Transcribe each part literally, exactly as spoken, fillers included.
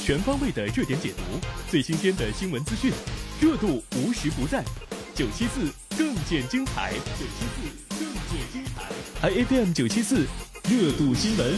全方位的热点解读，最新鲜的新闻资讯，热度无时不在。九七四更见精彩，九七四更见精彩。I F M 九七四热度新闻，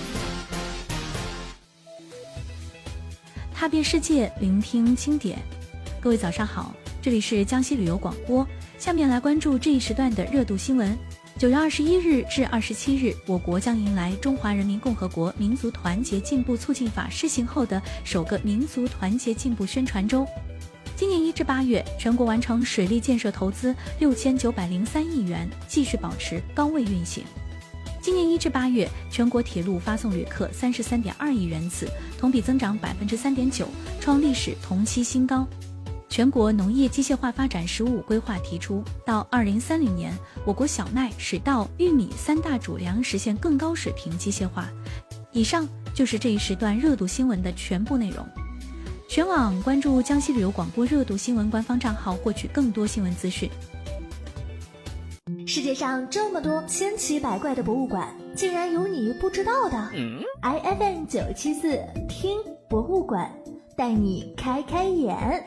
踏遍世界，聆听经典。各位早上好，这里是江西旅游广播。下面来关注这一时段的热度新闻。九月二十一日至二十七日，我国将迎来《中华人民共和国民族团结进步促进法》施行后的首个民族团结进步宣传周。今年一至八月，全国完成水利建设投资六千九百零三亿元，继续保持高位运行。今年一至八月，全国铁路发送旅客三十三点二亿人次，同比增长百分之三点九，创历史同期新高。全国农业机械化发展“十五五”规划提出，到二零三零年，我国小麦、水稻、玉米三大主粮实现更高水平机械化。以上就是这一时段热度新闻的全部内容。全网关注江西旅游广播热度新闻官方账号，获取更多新闻资讯。 世界上这么多千奇百怪的博物馆，竟然有你不知道的。嗯、I F M 九七四听博物馆，带你开开眼。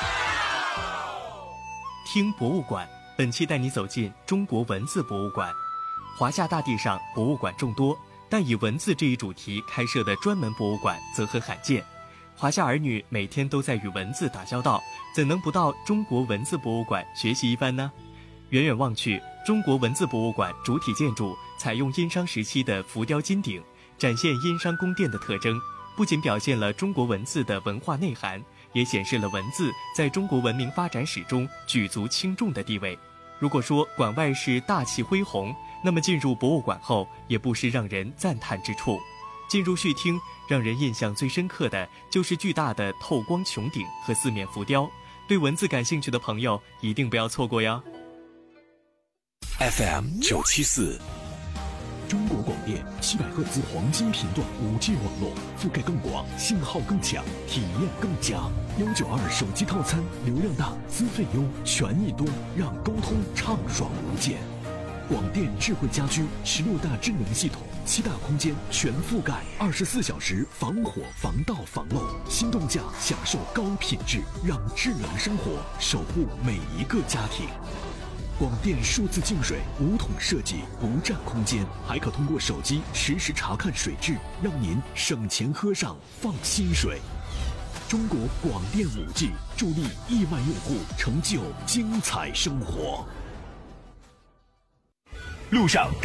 听博物馆，本期带你走进中国文字博物馆。华夏大地上博物馆众多，但以文字这一主题开设的专门博物馆则很罕见。华夏儿女每天都在与文字打交道，怎能不到中国文字博物馆学习一番呢？远远望去，中国文字博物馆主体建筑采用殷商时期的浮雕金顶，展现殷商宫殿的特征，不仅表现了中国文字的文化内涵，也显示了文字在中国文明发展史中举足轻重的地位。如果说馆外是大气恢宏，那么进入博物馆后也不失让人赞叹之处。进入序厅，让人印象最深刻的就是巨大的透光穹顶和四面浮雕，对文字感兴趣的朋友一定不要错过呀。 F M 九七四，中国广电七百赫兹黄金频段五 G 网络，覆盖更广，信号更强，体验更佳。幺九二手机套餐，流量大，资费优，权益多，让沟通畅爽无间。广电智慧家居十六大智能系统，七大空间全覆盖，二十四小时防火防盗防漏，心动价享受高品质，让智能生活守护每一个家庭。广电数字净水无桶设计，不占空间，还可通过手机实时查看水质，让您省钱喝上放心水。中国广电 五 G 助力亿万用户成就精彩生活。 路上